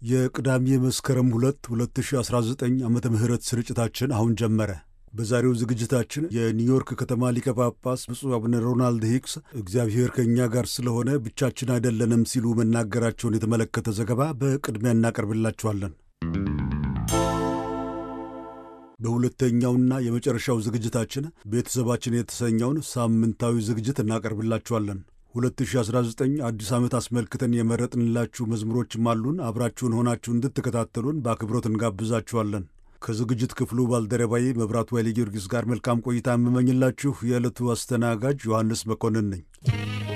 የቅዳሜ መስከረም 2 2019 ዓመተ ምህረት ስርጭታችን አሁን ጀመረ። በዛሬው ዝግጅታችን የኒውዮርክ ከተማ ሊቀ ጳጳስ ብፁዕ አቡነ ሮናልድ ሂክስ እግዚአብሔር ከእኛ ጋር ስለሆነ ብቻችን አይደለንም ሲሉ መናገራቸውን የተመለከተ ዘገባ በቅድሚያ እናቀርብላችኋለን። በሁለተኛውና የመጨረሻው ዝግጅታችን ቤተሰባችን የተሰኘውን ሳምንታዊ ዝግጅት እናቀርብላችኋለን። 2019 አዲስ ዓመት አስመልክተን የመረጥንላችሁ መዝሙሮችም አሉን። አብራችሁን ሆናችሁ እንድትከታተሉን በአክብሮት እንጋብዛችኋለን። ከዝግጅት ክፍሉ ባልደረባዬ መብራቱ ኃይለ ጊዮርጊስ ጋር መልካም ቆይታ የምመኝላችሁ የዕለቱ አስተናጋጅ ዮሐንስ መኮንን ነኝ።